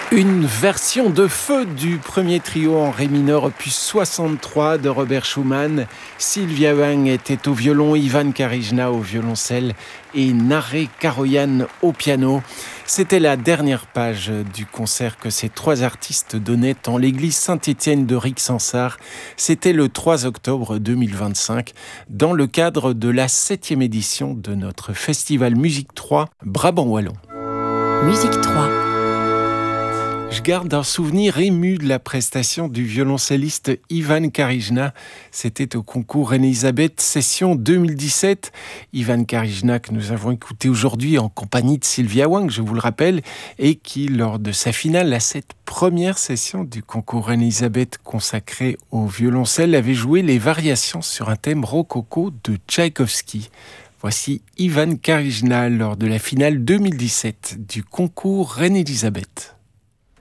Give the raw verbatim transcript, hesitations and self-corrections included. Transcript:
Une version de feu du premier trio en ré mineur opus soixante-trois de Robert Schumann. Sylvia Wang était au violon, Ivan Karijna au violoncelle et Naré Karoyan au piano. C'était la dernière page du concert que ces trois artistes donnaient en l'église Saint-Étienne de Rixensart. C'était le trois octobre deux mille vingt-cinq, dans le cadre de la septième édition de notre festival Musique trois Brabant Wallon. Musique trois. Je garde un souvenir ému de la prestation du violoncelliste Ivan Karijna. C'était au concours Reine-Elisabeth, session deux mille dix-sept. Ivan Karijna que nous avons écouté aujourd'hui en compagnie de Sylvia Wang, je vous le rappelle, et qui, lors de sa finale à cette première session du concours Reine-Elisabeth consacrée au violoncelle, avait joué les variations sur un thème rococo de Tchaïkovski. Voici Ivan Karijna lors de la finale deux mille dix-sept du concours Reine-Elisabeth.